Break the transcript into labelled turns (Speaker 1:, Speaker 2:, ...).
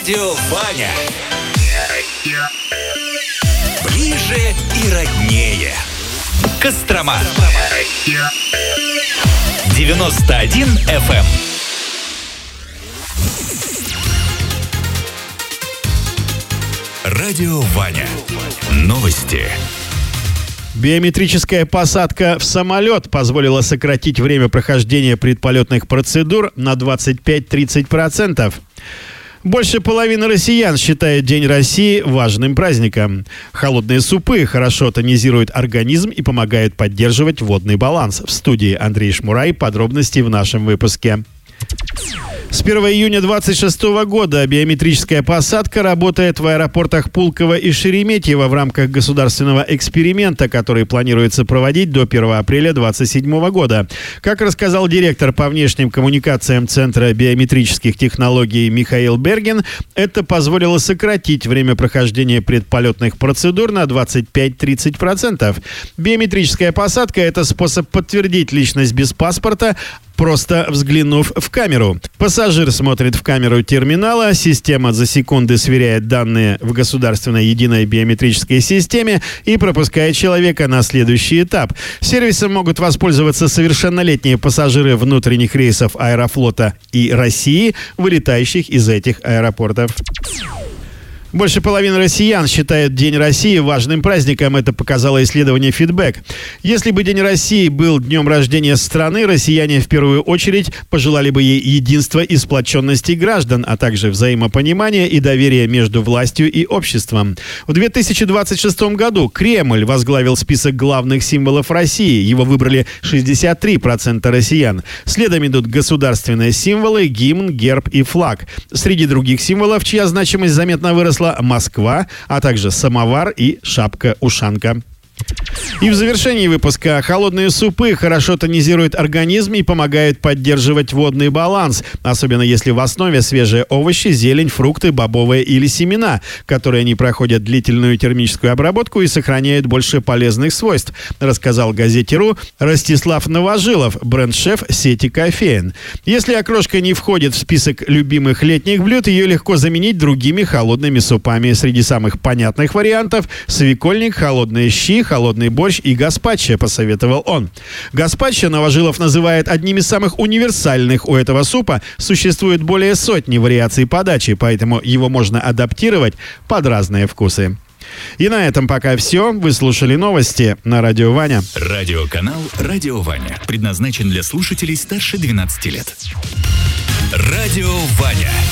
Speaker 1: Радио Ваня. Ближе и роднее. Кострома. 91 FM. Радио Ваня. Новости.
Speaker 2: Биометрическая посадка в самолет позволила сократить время прохождения предполетных процедур на 25-30%. Больше половины россиян считают День России важным праздником. Холодные супы хорошо тонизируют организм и помогают поддерживать водный баланс. В студии Андрей Шмурай. Подробности в нашем выпуске. С 1 июня 2026 года биометрическая посадка работает в аэропортах Пулково и Шереметьево в рамках государственного эксперимента, который планируется проводить до 1 апреля 2027 года. Как рассказал директор по внешним коммуникациям Центра биометрических технологий Михаил Бергин, это позволило сократить время прохождения предполетных процедур на 25-30%. Биометрическая посадка – это способ подтвердить личность без паспорта, просто взглянув в камеру. Пассажир смотрит в камеру терминала, система за секунды сверяет данные в государственной единой биометрической системе и пропускает человека на следующий этап. Сервисом могут воспользоваться совершеннолетние пассажиры внутренних рейсов Аэрофлота и России, вылетающих из этих аэропортов. Больше половины россиян считают День России важным праздником. Это показало исследование «Фидбэк». Если бы День России был днем рождения страны, россияне в первую очередь пожелали бы ей единства и сплоченности граждан, а также взаимопонимания и доверия между властью и обществом. В 2026 году Кремль возглавил список главных символов России. Его выбрали 63% россиян. Следом идут государственные символы, гимн, герб и флаг. Среди других символов, чья значимость заметно выросла, Москва, а также самовар и шапка-ушанка. И в завершении выпуска: холодные супы хорошо тонизируют организм и помогают поддерживать водный баланс, особенно если в основе свежие овощи, зелень, фрукты, бобовые или семена, которые не проходят длительную термическую обработку и сохраняют больше полезных свойств, рассказал газете.ру Ростислав Новожилов, бренд-шеф сети «Кофеин». Если окрошка не входит в список любимых летних блюд, ее легко заменить другими холодными супами. Среди самых понятных вариантов – свекольник, холодные щи, холодный борщ и гаспачо, посоветовал он. Гаспачо Новожилов называет одним из самых универсальных. У этого супа существует более сотни вариаций подачи, поэтому его можно адаптировать под разные вкусы. И на этом пока все. Вы слушали новости на Радио Ваня.
Speaker 1: Радиоканал «Радио Ваня» предназначен для слушателей старше 12 лет. Радио Ваня.